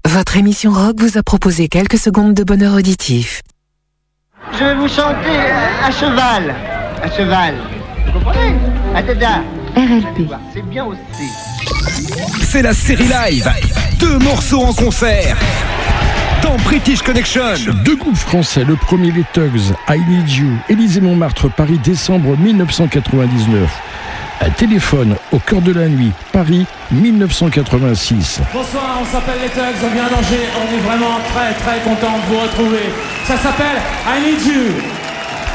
Votre émission rock vous a proposé quelques secondes de bonheur auditif. Je vais vous chanter à cheval. À cheval. Vous comprenez? À Dada. RLP. C'est bien aussi. C'est la série live. 2 morceaux en concert. Dans British Connection. 2 groupes français, le premier les Tugs, I Need You, Élysée-Montmartre, Paris, décembre 1999. Un téléphone au cœur de la nuit, Paris, 1986. Bonsoir, on s'appelle les Tugs, on vient d'Angers, on est vraiment très très content de vous retrouver. Ça s'appelle I Need You.